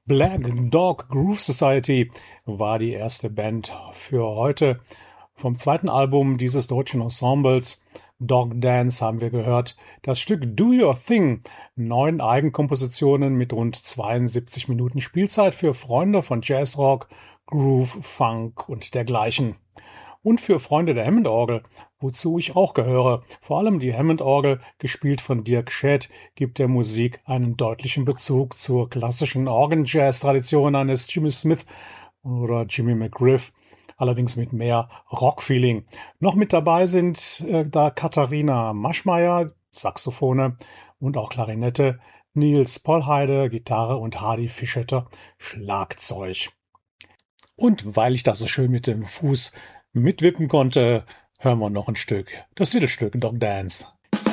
Black Dog Groove Society war die erste Band für heute. Vom zweiten Album dieses deutschen Ensembles Dog Dance haben wir gehört das Stück Do Your Thing. 9 Eigenkompositionen mit rund 72 Minuten Spielzeit für Freunde von Jazzrock, Groove, Funk und dergleichen. Und für Freunde der Hammond-Orgel, wozu ich auch gehöre. Vor allem die Hammond-Orgel, gespielt von Dirk Schett, gibt der Musik einen deutlichen Bezug zur klassischen Organ-Jazz-Tradition eines Jimmy Smith oder Jimmy McGriff, allerdings mit mehr Rock-Feeling. Noch mit dabei sind da Katharina Maschmeyer, Saxophone und auch Klarinette, Nils Pollheide, Gitarre und Hardy Fischetter, Schlagzeug. Und weil ich das so schön mit dem Fuß mitwippen konnte, hören wir noch ein Stück. Das Titelstück Dog Dance.